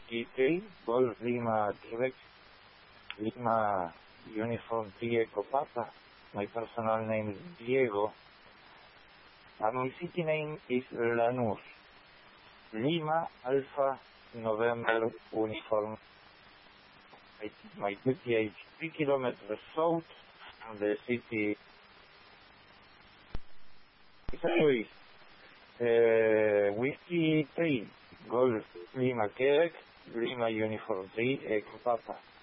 Whiskey 3, Golf Lima Quebec, Lima Uniform 3 Echo Papa. My personal name is Diego. And my city name is Lanús. Lima Alpha November Uniform. My city is 3 kilometers south from the city. Anyways, Whiskey 3, Golf Lima Quebec, Lima Uniform 3 Echo Papa.